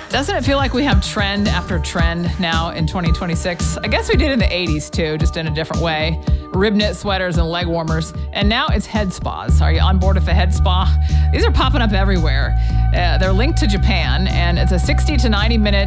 Doesn't it feel like we have trend after trend now in 2026? I guess we did in the 80s too, just in a different way. Rib knit sweaters and leg warmers. And now it's head spas. Are you on board with the head spa? These are popping up everywhere. They're linked to Japan, and it's a 60 to 90 minute